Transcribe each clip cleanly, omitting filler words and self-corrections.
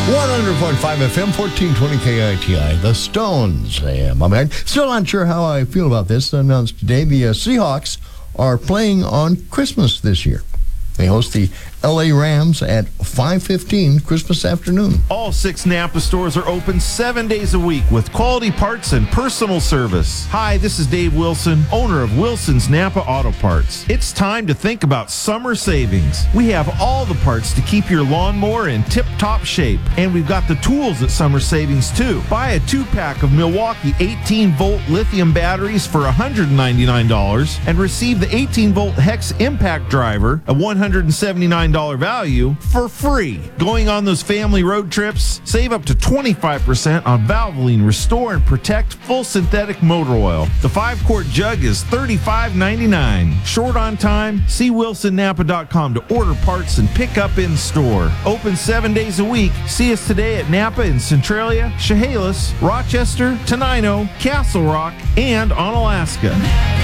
100.5 FM, 1420 KITI, The Stones. My man. Still not sure how I feel about this. Announced today, the Seahawks are playing on Christmas this year. They host the L.A. Rams at 5:15 Christmas afternoon. All 6 Napa stores are open 7 days a week with quality parts and personal service. Hi, this is Dave Wilson, owner of Wilson's Napa Auto Parts. It's time to think about summer savings. We have all the parts to keep your lawnmower in tip-top shape, and we've got the tools at summer savings too. Buy a 2-pack of Milwaukee 18-volt lithium batteries for $199 and receive the 18-volt Hex Impact Driver, a $179 value, for free. Going on those family road trips, save up to 25% on Valvoline Restore and Protect full synthetic motor oil. The 5-quart jug is $35.99. Short on time? See WilsonNapa.com to order parts and pick up in store. Open 7 days a week. See us today at Napa in Centralia, Chehalis, Rochester, Tenino, Castle Rock, and on Alaska.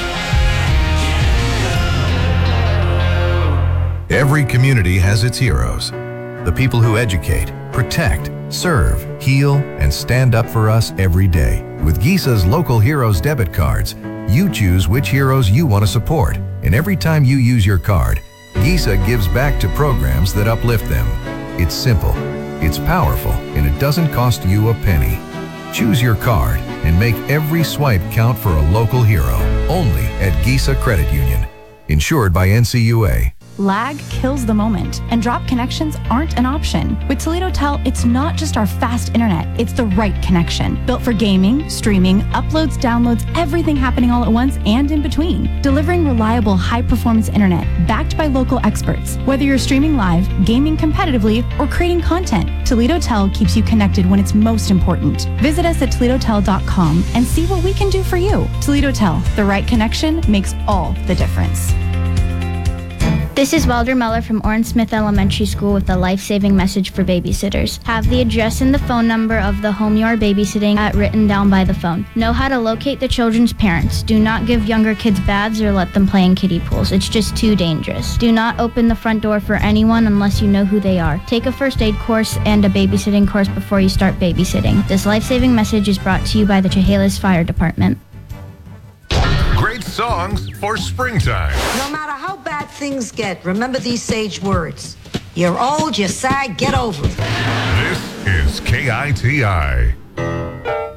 Every community has its heroes. The people who educate, protect, serve, heal, and stand up for us every day. With Gisa's Local Heroes debit cards, you choose which heroes you want to support. And every time you use your card, Gisa gives back to programs that uplift them. It's simple, it's powerful, and it doesn't cost you a penny. Choose your card and make every swipe count for a local hero. Only at Gisa Credit Union. Insured by NCUA. Lag kills the moment, and drop connections aren't an option. With Toledo Tel, it's not just our fast internet, it's the right connection. Built for gaming, streaming, uploads, downloads, everything happening all at once and in between. Delivering reliable, high-performance internet, backed by local experts. Whether you're streaming live, gaming competitively, or creating content, Toledo Tel keeps you connected when it's most important. Visit us at ToledoTel.com and see what we can do for you. Toledo Tel, the right connection makes all the difference. This is Wilder Meller from Orin Smith Elementary School with a life-saving message for babysitters. Have the address and the phone number of the home you are babysitting written down by the phone. Know how to locate the children's parents. Do not give younger kids baths or let them play in kiddie pools. It's just too dangerous. Do not open the front door for anyone unless you know who they are. Take a first aid course and a babysitting course before you start babysitting. This life-saving message is brought to you by the Chehalis Fire Department. Great songs for springtime. No matter how bad things get, remember these sage words. You're old, you're sad, get over it. This is KITI.